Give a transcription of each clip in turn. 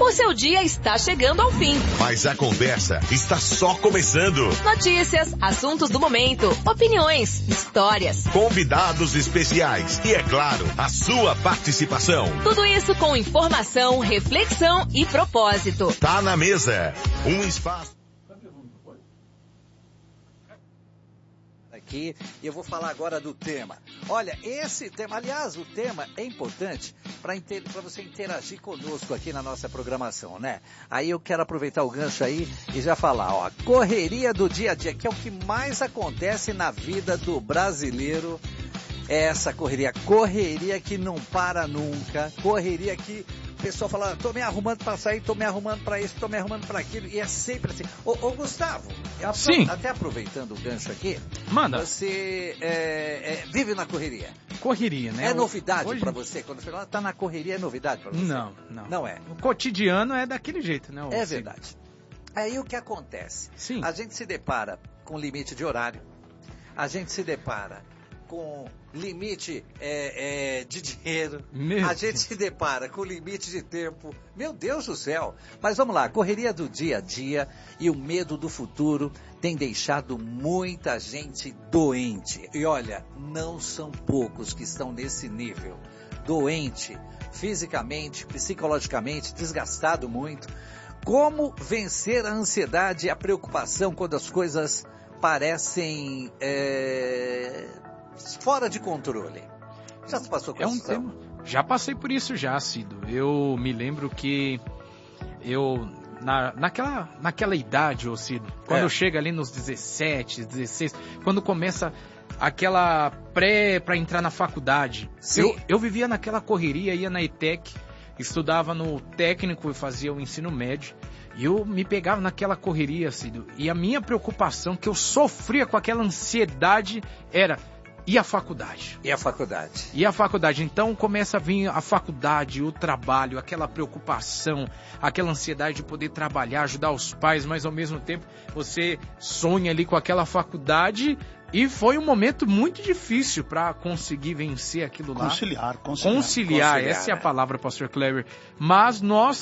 O seu dia está chegando ao fim. Mas a conversa está só começando. Notícias, assuntos do momento, opiniões, histórias, convidados especiais e, é claro, a sua participação. Tudo isso com informação, reflexão e propósito. Tá na mesa. Um espaço. Aqui, e eu vou falar agora do tema. Olha, esse tema, aliás, o tema é importante para você interagir conosco aqui na nossa programação, né? Aí eu quero aproveitar o gancho aí e já falar, ó, correria do dia a dia, que é o que mais acontece na vida do brasileiro. É essa correria que não para nunca, correria que o pessoal fala, tô me arrumando para sair, tô me arrumando para isso, tô me arrumando para aquilo, e é sempre assim. Ô Gustavo, Sim. Até aproveitando o gancho aqui, manda. Você vive na correria. Correria, né? É novidade hoje... para você? Quando você fala, tá na correria, é novidade para você? Não. Não é. O cotidiano é daquele jeito, né? É verdade. Aí o que acontece? Sim. A gente se depara com limite de horário, a gente se depara com limite de dinheiro, a gente se depara com limite de tempo. Meu Deus do céu! Mas vamos lá, a correria do dia a dia e o medo do futuro tem deixado muita gente doente. E olha, não são poucos que estão nesse nível. Doente, fisicamente, psicologicamente, desgastado muito. Como vencer a ansiedade e a preocupação quando as coisas parecem fora de controle? Já se passou com isso? Tema. Já passei por isso já, Cido. Eu me lembro que eu, naquela idade, ô Cido, quando eu chego ali nos 17, 16, quando começa aquela pré para entrar na faculdade, eu vivia naquela correria, ia na ETEC, estudava no técnico e fazia o ensino médio. E eu me pegava naquela correria, Cido. E a minha preocupação, que eu sofria com aquela ansiedade, era... E a faculdade? E a faculdade? E a faculdade. Então começa a vir a faculdade, o trabalho, aquela preocupação, aquela ansiedade de poder trabalhar, ajudar os pais, mas ao mesmo tempo você sonha ali com aquela faculdade. E foi um momento muito difícil para conseguir vencer aquilo lá. Conciliar, essa é a palavra, pastor Kleber. Mas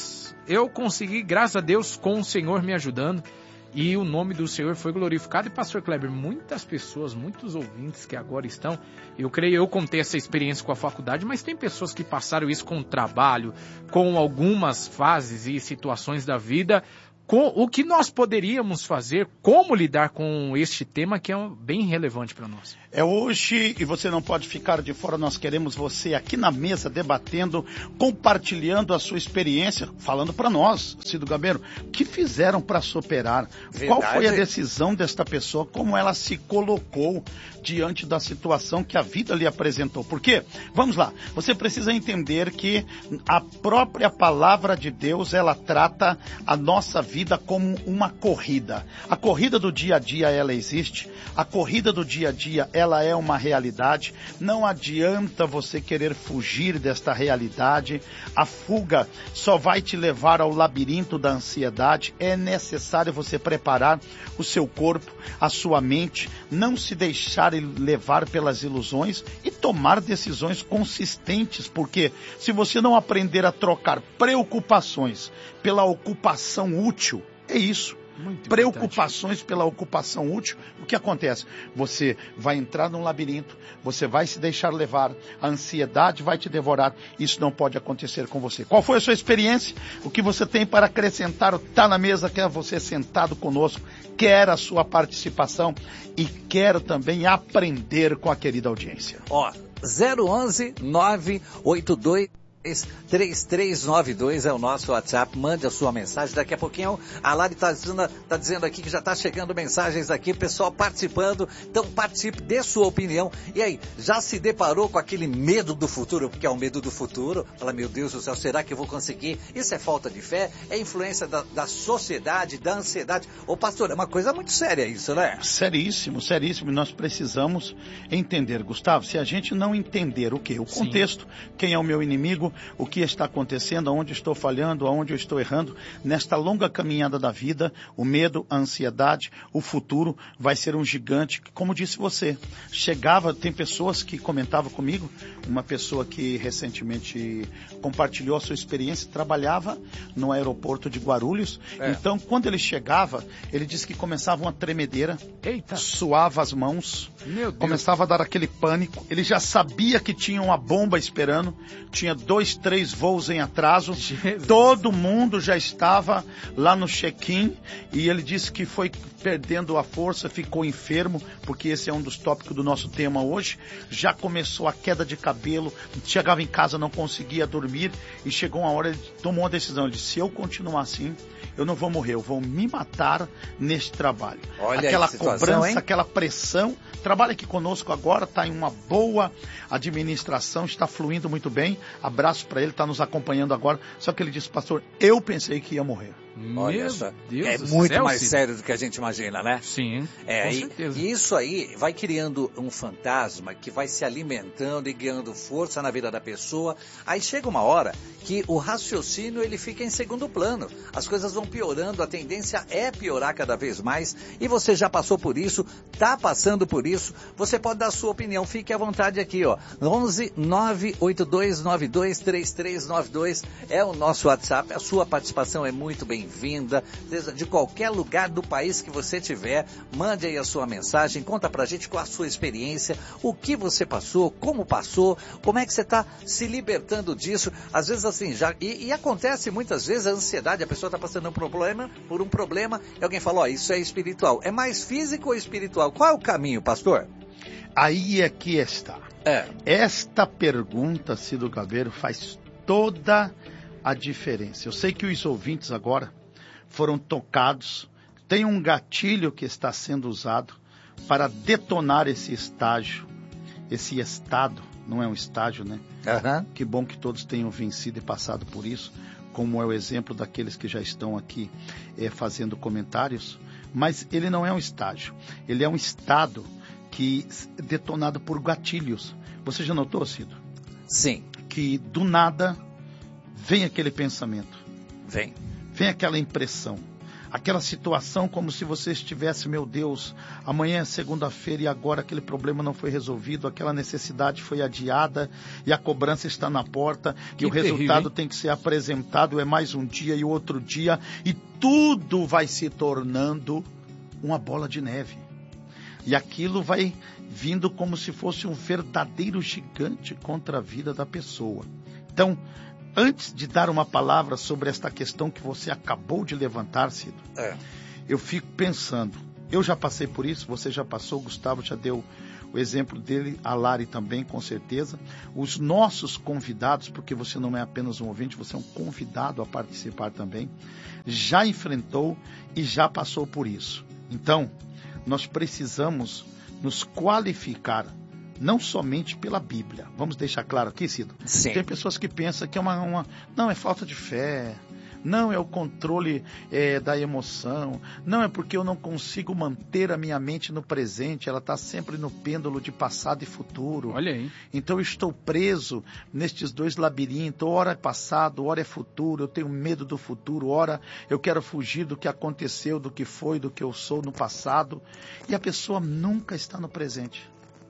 eu consegui, graças a Deus, com o Senhor me ajudando. E o nome do Senhor foi glorificado. E, pastor Kleber, muitas pessoas, muitos ouvintes que agora estão, eu contei essa experiência com a faculdade, mas tem pessoas que passaram isso com o trabalho, com algumas fases e situações da vida. O que nós poderíamos fazer, como lidar com este tema que é bem relevante para nós. É hoje e você não pode ficar de fora, nós queremos você aqui na mesa debatendo, compartilhando a sua experiência, falando para nós, Cido Gabeiro, o que fizeram para superar, verdade. Qual foi a decisão desta pessoa, como ela se colocou diante da situação que a vida lhe apresentou. Porque, vamos lá, você precisa entender que a própria palavra de Deus, ela trata a nossa vida como uma corrida. A corrida do dia a dia, ela existe. A corrida do dia a dia, ela é uma realidade. Não adianta você querer fugir desta realidade. A fuga só vai te levar ao labirinto da ansiedade. É necessário você preparar o seu corpo, a sua mente, não se deixar levar pelas ilusões e tomar decisões consistentes, porque se você não aprender a trocar preocupações pela ocupação útil, é isso. Preocupações pela ocupação útil, o que acontece? Você vai entrar num labirinto, você vai se deixar levar, a ansiedade vai te devorar, isso não pode acontecer com você. Qual foi a sua experiência? O que você tem para acrescentar? Está na mesa, quer você sentado conosco, quer a sua participação e quer também aprender com a querida audiência. 011 982 3392 é o nosso WhatsApp, mande a sua mensagem, daqui a pouquinho a Lari está dizendo aqui que já está chegando mensagens aqui, pessoal participando, então participe, dê sua opinião. E aí, já se deparou com aquele medo do futuro, porque é o medo do futuro, fala, meu Deus do céu, será que eu vou conseguir? Isso é falta de fé? É influência da sociedade, da ansiedade? Ô pastor, é uma coisa muito séria isso, né? Seríssimo, seríssimo, nós precisamos entender, Gustavo, se a gente não entender o quê? O contexto, quem é o meu inimigo, o que está acontecendo, aonde estou falhando, aonde eu estou errando. Nesta longa caminhada da vida, o medo, a ansiedade, o futuro vai ser um gigante. Como disse você, tem pessoas que comentavam comigo, uma pessoa que recentemente compartilhou a sua experiência, trabalhava no aeroporto de Guarulhos. Então, quando ele chegava, ele disse que começava uma tremedeira, suava as mãos, começava a dar aquele pânico. Ele já sabia que tinha uma bomba esperando, tinha 2, 3 voos em atraso, todo mundo já estava lá no check-in, e ele disse que foi perdendo a força, ficou enfermo, porque esse é um dos tópicos do nosso tema hoje. Já começou a queda de cabelo, chegava em casa, não conseguia dormir, e chegou uma hora, ele tomou uma decisão, ele disse: se eu continuar assim, eu não vou morrer, eu vou me matar neste trabalho. Olha aquela situação, cobrança, hein? aquela pressão. Trabalha aqui conosco agora, está em uma boa administração, está fluindo muito bem. Abraço para ele, está nos acompanhando agora. Só que ele disse: pastor, eu pensei que ia morrer. Olha só, Deus é do muito céu, mais Cid. sério do que a gente imagina, né? Sim, com certeza. E isso aí vai criando um fantasma que vai se alimentando e ganhando força na vida da pessoa. Aí chega uma hora que o raciocínio ele fica em segundo plano. As coisas vão piorando, a tendência é piorar cada vez mais. E você já passou por isso, está passando por isso. Você pode dar a sua opinião, fique à vontade aqui, ó. 11 98292 3392 é o nosso WhatsApp. A sua participação é muito bem-vinda, de qualquer lugar do país que você tiver, mande aí a sua mensagem, conta pra gente qual a sua experiência, o que você passou, como é que você está se libertando disso. Às vezes assim, e acontece muitas vezes a ansiedade, a pessoa está passando por um problema, e alguém fala: ó, isso é espiritual. É mais físico ou espiritual? Qual é o caminho, pastor? Aí é que está. Esta pergunta, Cido Gabeiro, faz toda a diferença. Eu sei que os ouvintes agora foram tocados, tem um gatilho que está sendo usado para detonar esse estágio, esse estado, não é um estágio, né? Que bom que todos tenham vencido e passado por isso, como é o exemplo daqueles que já estão aqui fazendo comentários, mas ele não é um estágio, ele é um estado que é detonado por gatilhos. Você já notou, Cido? Sim. Que do nada vem aquele pensamento. Vem aquela impressão. Aquela situação como se você estivesse: meu Deus, amanhã é segunda-feira e agora aquele problema não foi resolvido, aquela necessidade foi adiada e a cobrança está na porta e o resultado tem que ser apresentado, é mais um dia e outro dia, e tudo vai se tornando uma bola de neve. E aquilo vai vindo como se fosse um verdadeiro gigante contra a vida da pessoa. Então, antes de dar uma palavra sobre esta questão que você acabou de levantar, Cido, eu fico pensando, eu já passei por isso, você já passou, Gustavo já deu o exemplo dele, a Lari também, com certeza. Os nossos convidados, porque você não é apenas um ouvinte, você é um convidado a participar também, já enfrentou e já passou por isso. Então, nós precisamos nos qualificar, não somente pela Bíblia. Vamos deixar claro aqui, Cido? Sim. Tem pessoas que pensam que não, é falta de fé, não é o controle da emoção, não é porque eu não consigo manter a minha mente no presente, ela está sempre no pêndulo de passado e futuro. Olha aí. Então eu estou preso nestes dois labirintos, ora é passado, ora é futuro, eu tenho medo do futuro, ora eu quero fugir do que aconteceu, do que foi, do que eu sou no passado, e a pessoa nunca está no presente.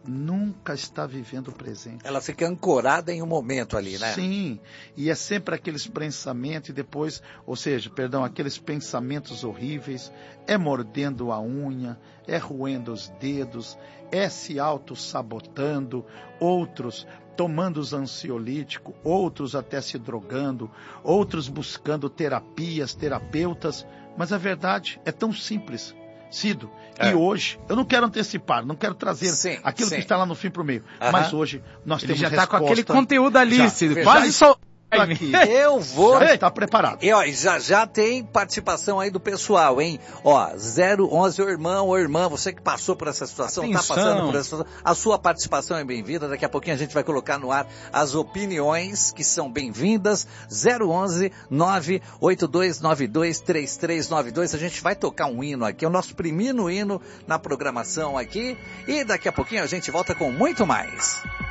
Nunca está vivendo o presente. Ela fica ancorada em um momento ali, né? Sim, e é sempre aqueles pensamentos e depois, aqueles pensamentos horríveis, é mordendo a unha, é roendo os dedos, é se auto-sabotando, outros tomando os ansiolíticos, outros até se drogando, outros buscando terapias, terapeutas, mas a verdade é tão simples. Cido, e hoje, eu não quero antecipar, não quero trazer aquilo que está lá no fim para o meio, mas hoje nós temos já resposta. Está com aquele conteúdo ali, Cido, quase só aqui. Eu vou... Já está preparado. E ó, já tem participação aí do pessoal, hein? Ó, 011, ô irmão, ou irmã, você que passou por essa situação, está passando por essa situação, a sua participação é bem-vinda. Daqui a pouquinho a gente vai colocar no ar as opiniões que são bem-vindas. 011 98292 3392. A gente vai tocar um hino aqui, é o nosso primeiro hino na programação aqui. E daqui a pouquinho a gente volta com muito mais.